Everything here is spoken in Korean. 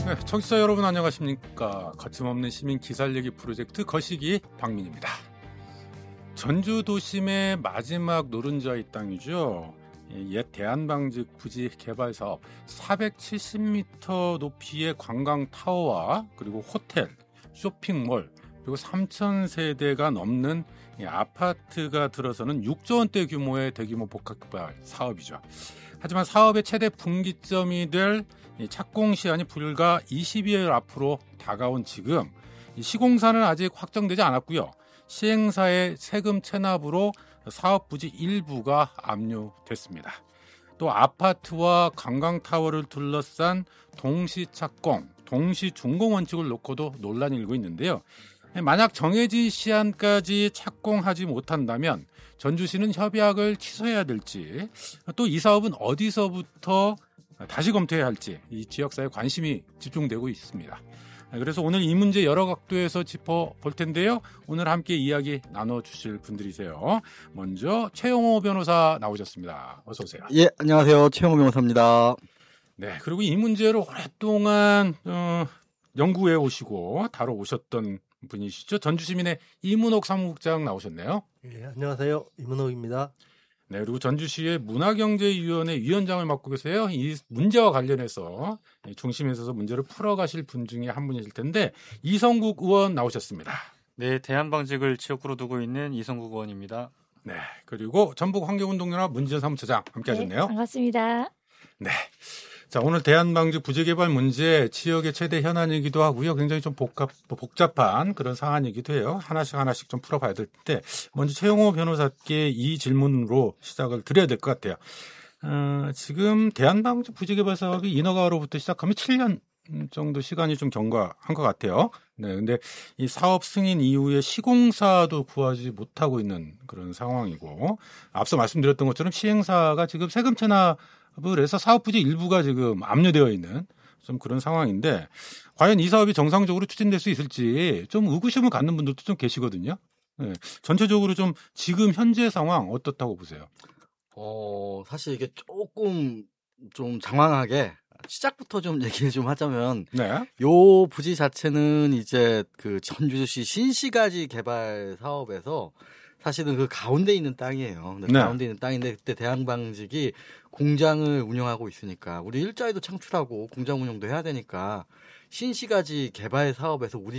네, 청취자 여러분 안녕하십니까. 거침없는 시민 기살리기 프로젝트 거시기 박민입니다. 전주 도심의 마지막 노른자의 땅이죠. 옛 대한방직 부지 개발 사업 470m 높이의 관광타워와 그리고 호텔, 쇼핑몰, 그리고 3,000세대가 넘는 아파트가 들어서는 6조 원대 규모의 대규모 복합개발 사업이죠. 하지만 사업의 최대 분기점이 될 착공 시한이 불과 20여일 앞으로 다가온 지금 시공사는 아직 확정되지 않았고요. 시행사의 세금 체납으로 사업 부지 일부가 압류됐습니다. 또 아파트와 관광타워를 둘러싼 동시착공, 동시준공 원칙을 놓고도 논란이 일고 있는데요. 만약 정해진 시한까지 착공하지 못한다면 전주시는 협약을 취소해야 될지, 또 이 사업은 어디서부터 다시 검토해야 할지 이 지역사회에 관심이 집중되고 있습니다. 그래서 오늘 이 문제 여러 각도에서 짚어볼 텐데요. 오늘 함께 이야기 나눠주실 분들이세요. 먼저 최영호 변호사 나오셨습니다. 어서 오세요. 예, 안녕하세요. 최영호 변호사입니다. 네, 그리고 이 문제를 오랫동안 연구해 오시고 다뤄오셨던 분이시죠. 전주시민의 이문옥 사무국장 나오셨네요. 예, 안녕하세요. 이문옥입니다. 네, 그리고 전주시의 문화경제위원회 위원장을 맡고 계세요. 이 문제와 관련해서 중심에 서서 문제를 풀어가실 분 중에 한 분이실 텐데 이성국 의원 나오셨습니다. 네, 대한방직을 지역구로 두고 있는 이성국 의원입니다. 네, 그리고 전북환경운동연합 문지연 사무처장 함께하셨네요. 네, 반갑습니다. 네, 자 오늘 대한방직 부지개발 문제 지역의 최대 현안이기도 하고요. 굉장히 좀 복잡한 그런 사안이기도 해요. 하나씩 좀 풀어봐야 될 텐데 먼저 최영호 변호사께 이 질문으로 시작을 드려야 될 것 같아요. 지금 대한방직 부지개발 사업이 인허가로부터 시작하면 7년 정도 시간이 좀 경과한 것 같아요. 네, 근데 이 사업 승인 이후에 시공사도 구하지 못하고 있는 그런 상황이고 앞서 말씀드렸던 것처럼 시행사가 지금 세금 체납을 해서 사업 부지 일부가 지금 압류되어 있는 좀 그런 상황인데 과연 이 사업이 정상적으로 추진될 수 있을지 좀 의구심을 갖는 분들도 좀 계시거든요. 네, 전체적으로 좀 지금 현재 상황 어떻다고 보세요? 사실 이게 조금 좀 장황하게 시작부터 좀 얘기를 좀 하자면, 네. 요 부지 자체는 이제 그 전주시 신시가지 개발 사업에서 사실은 그 가운데 있는 땅이에요. 네. 가운데 있는 땅인데 그때 대한방직이 공장을 운영하고 있으니까 우리 일자리도 창출하고 공장 운영도 해야 되니까 신시가지 개발 사업에서 우리